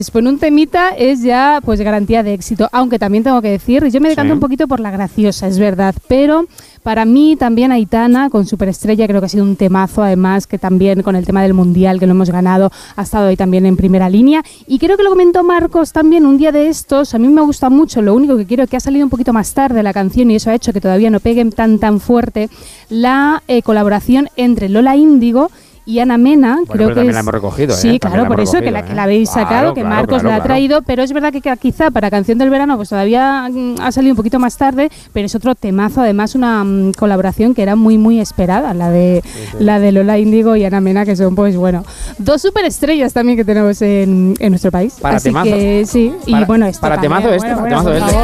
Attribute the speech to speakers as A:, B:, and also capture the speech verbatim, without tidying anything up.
A: Pues un temita es ya pues garantía de éxito, aunque también tengo que decir, yo me decanto
B: Sí.
A: un poquito por La Graciosa, es verdad, pero para mí también Aitana con Superestrella creo que ha sido un temazo, además que también con el tema del Mundial que lo hemos ganado ha estado ahí también en primera línea, y creo que lo comentó Marcos también un día de estos, a mí me gusta mucho, lo único que quiero que ha salido un poquito más tarde la canción y eso ha hecho que todavía no pegue tan tan fuerte la eh, colaboración entre Lola Índigo y Ana Mena.
B: Bueno,
A: creo
B: pero
A: que
B: también
A: es...
B: la hemos recogido, ¿eh?
A: Sí,
B: También
A: claro,
B: la
A: por
B: hemos
A: eso que
B: recogido,
A: la, que
B: ¿eh?
A: la habéis sacado,
B: Claro,
A: que
B: claro,
A: Marcos
B: claro,
A: la ha
B: claro.
A: traído, pero es verdad que, que quizá para Canción del Verano pues todavía mm, ha salido un poquito más tarde, pero es otro temazo, además una mm, colaboración que era muy muy esperada, la de
B: Sí, sí.
A: la de Lola Índigo y Ana Mena, que son pues bueno, dos superestrellas también que tenemos en, en nuestro país.
B: Para
A: Así
B: temazo.
A: que sí, y
B: Para-
A: bueno, esto
B: para
A: también,
B: temazo este,
A: bueno,
B: para
A: bueno,
B: temazo
A: por
B: este.
A: favor.